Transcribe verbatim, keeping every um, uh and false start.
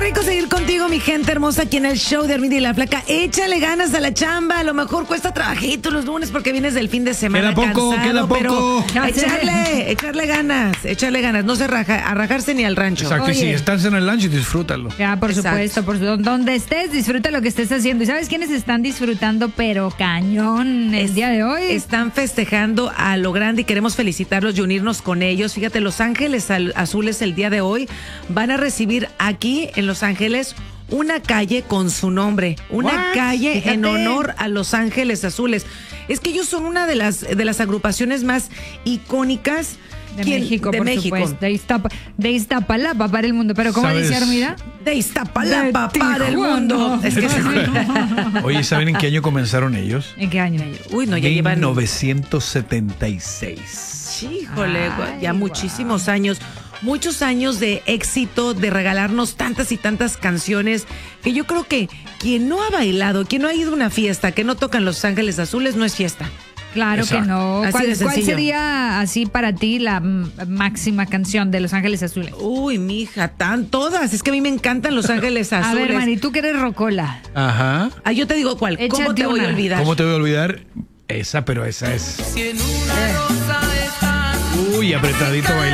rico seguir contigo, mi gente hermosa, aquí en el show de Armida y la Flaca. Échale ganas a la chamba. A lo mejor cuesta trabajito los lunes porque vienes del fin de semana. Queda poco, cansado, queda poco. Pero echarle, echarle ganas, echarle ganas. No se raja, a rajarse ni al rancho. Exacto, y si estás en el lunch, disfrútalo. Ya, por Exacto. supuesto, por su- donde estés, disfruta lo que estés haciendo. ¿Y sabes quiénes están disfrutando, pero cañón, el Es- día de hoy? Están festejando a lo grande y queremos felicitarlos y unirnos con ellos. Fíjate, Los Ángeles Al- Azules el día de hoy van a recibir aquí en Los Ángeles una calle con su nombre, una What? calle Fíjate. en honor a Los Ángeles Azules. Es que ellos son una de las de las agrupaciones más icónicas De ¿Quién? México, de por México. supuesto. De, Iztapa, de Iztapalapa para el mundo. Pero ¿cómo ¿Sabes? dice Armida? De Iztapalapa De para el Tijuana. mundo. Es que Oye, ¿saben en qué año comenzaron ellos? ¿En qué año? uy, no, ya llevan mil novecientos setenta y seis. Híjole, Ay, ya guau. muchísimos años, muchos años de éxito, de regalarnos tantas y tantas canciones, que yo creo que quien no ha bailado, quien no ha ido a una fiesta, que no tocan Los Ángeles Azules, no es fiesta. Claro Exacto. que no. Así ¿Cuál, de cuál sencillo. sería así para ti la mm, máxima canción de Los Ángeles Azules? Uy, mija, tan todas, es que a mí me encantan Los Ángeles A Azules. ver, Mani, tú que eres rocola. Ajá. Ah, yo te digo cuál, ¿cómo Échate te voy a una. olvidar? ¿Cómo te voy a olvidar? Esa, pero esa es. Uy, apretadito bailando.